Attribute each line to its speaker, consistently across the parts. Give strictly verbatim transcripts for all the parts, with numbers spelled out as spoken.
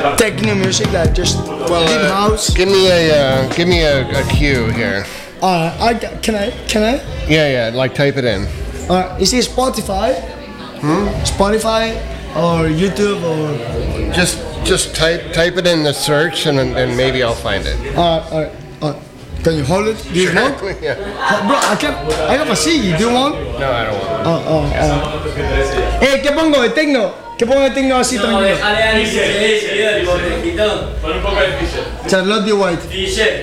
Speaker 1: techno music, like just
Speaker 2: Well,
Speaker 1: deep
Speaker 2: uh,
Speaker 1: house.
Speaker 2: Give me a uh, give me a, a cue here.
Speaker 1: Uh, I can I can I?
Speaker 2: Yeah, yeah. Like type it in.
Speaker 1: Uh, is it Spotify?
Speaker 2: Hmm?
Speaker 1: Spotify or YouTube or?
Speaker 2: Just just type type it in the search and and maybe I'll find it.
Speaker 1: Uh, uh, uh, can you hold it? Do you want?
Speaker 2: Yeah.
Speaker 1: Uh, bro, I can. I have a C D. Do you want?
Speaker 2: No, I don't want.
Speaker 1: Oh, oh, oh. Eh, ¿qué pongo? ¿El tecno? ¿Qué pongo el tecno así tranquilo?
Speaker 3: Déjale ahí, el pobrecito.
Speaker 4: Pon un poco de Fisher.
Speaker 1: Charlotte D. White.
Speaker 3: Fisher.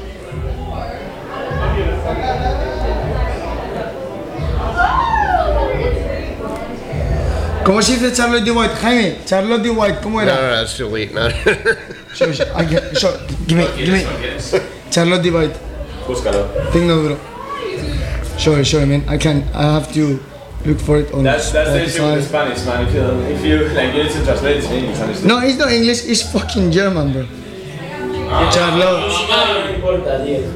Speaker 1: ¿Cómo se dice Charlotte D. White? Jaime, Charlotte D. White, ¿cómo
Speaker 2: No,
Speaker 1: era?
Speaker 2: no, that's delete. Not.
Speaker 1: Show, show, I get, show, give me, give me. Charlotte D. White.
Speaker 4: Búscalo.
Speaker 1: Tecno duro. Show it, show it, man. I can, I have to look for it on
Speaker 4: That's that's the issue with
Speaker 1: Spotify.
Speaker 4: Spanish, man. If you if you like you need to translate it in English, understand?
Speaker 1: No, it's not English, it's fucking German, bro. Charlotte.
Speaker 3: No importa, tío.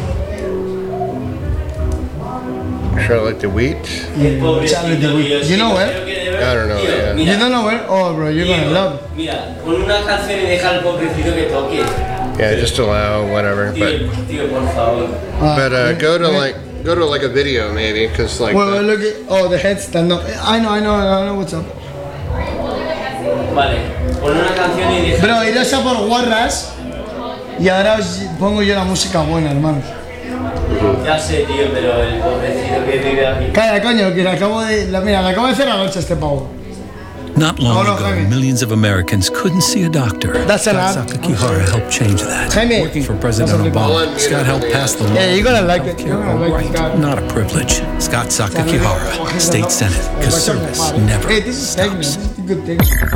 Speaker 2: Charlotte the Wheat.
Speaker 1: Charlotte D. White. You know where?
Speaker 2: I don't know. Yeah.
Speaker 1: You don't know where? Oh, bro, you're gonna love it.
Speaker 3: Mira, pon una canción y deja al pobrecito que toque.
Speaker 2: Yeah, just allow whatever. But
Speaker 3: Tío, tío, por favor.
Speaker 2: but uh,
Speaker 1: wait,
Speaker 2: go to
Speaker 1: wait.
Speaker 2: like go to like a video maybe because like.
Speaker 1: Wait,
Speaker 2: the-
Speaker 1: wait, look at, oh, the headstand. No, I know, I know, I know what's up.
Speaker 3: Vale, pon una canción y deja.
Speaker 1: Bro, irás a por guarras y ahora os pongo yo la música buena, hermano.
Speaker 3: Ya sé, tío, pero el pobrecito que vive aquí.
Speaker 1: Calla, coño, que le acabo de. La, mira, le acabo de hacer la noche a este pavo.
Speaker 5: Not long
Speaker 1: Oh, no,
Speaker 5: ago,
Speaker 1: Jaime.
Speaker 5: millions of Americans couldn't see a doctor.
Speaker 1: That's an ad.
Speaker 5: Scott Sakakihara helped change that.
Speaker 1: Jaime,
Speaker 5: Working for
Speaker 1: that's
Speaker 5: President
Speaker 1: a big
Speaker 5: Obama,
Speaker 2: one.
Speaker 5: Scott helped pass the law.
Speaker 1: Yeah, you're gonna like it.
Speaker 5: Healthcare
Speaker 1: You're gonna
Speaker 5: a
Speaker 1: like it, Scott.
Speaker 5: right, not a privilege. Scott Sakakihara, State Senate, because service never
Speaker 1: Hey, this is techno.
Speaker 5: stops.
Speaker 1: This is a good thing.